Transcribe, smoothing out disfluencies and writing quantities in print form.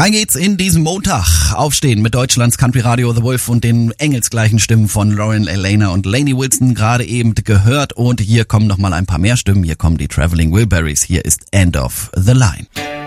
Rein geht's in diesen Montag. Aufstehen mit Deutschlands Country Radio The Wolf und den engelsgleichen Stimmen von Lauren Elena und Lainey Wilson gerade eben gehört. Und hier kommen noch mal ein paar mehr Stimmen. Hier kommen die Traveling Wilburys. Hier ist End of the Line.